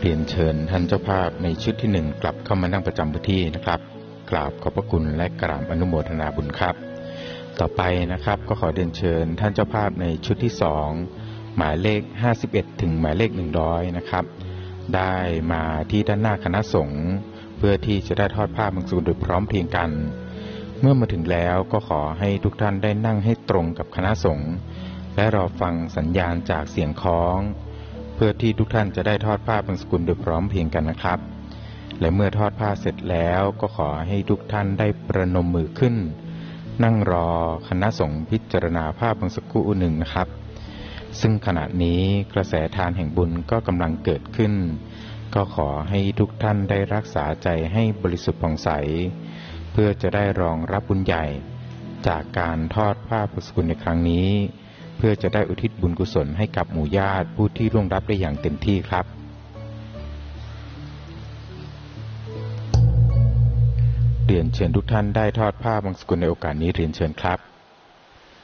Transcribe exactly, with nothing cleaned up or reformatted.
เรียนเชิญท่านเจ้าภาพในชุดที่หนึ่งกลับเข้ามานั่งประจำที่นะครับกราบขอบพระคุณและกราบอนุโมทนาบุญครับต่อไปนะครับก็ขอเรียนเชิญท่านเจ้าภาพในชุดที่สองหมายเลขห้าสิบเอ็ดถึงหมายเลขหนึ่งร้อยนะครับได้มาที่ด้านหน้าคณะสงฆ์เพื่อที่จะได้ทอดผ้าบังสุกุลโดยพร้อมเพรียงกันเมื่อมาถึงแล้วก็ขอให้ทุกท่านได้นั่งให้ตรงกับคณะสงฆ์และรอฟังสัญญาณจากเสียงคล้องเพื่อที่ทุกท่านจะได้ทอดผ้าบังสุกุลโดยพร้อมเพรียงกันนะครับและเมื่อทอดผ้าเสร็จแล้วก็ขอให้ทุกท่านได้ประนมมือขึ้นนั่งรอคณะสงฆ์พิจารณาผ้าบังสุกุลหนึ่งนะครับซึ่งขณะนี้กระแสทานแห่งบุญก็กำลังเกิดขึ้นก็ขอให้ทุกท่านได้รักษาใจให้บริสุทธิ์ผ่องใสเพื่อจะได้รองรับบุญใหญ่จากการทอดผ้าบังสุกุลในครั้งนี้เพื่อจะได้อุทิศบุญกุศลให้กับหมู่ญาติผู้ที่ร่วงรับได้อย่างเต็มที่ครับเรียนเชิญทุกท่านได้ทอดผ้าบังสุกุลในโอกาสนี้เรียนเชิญครับ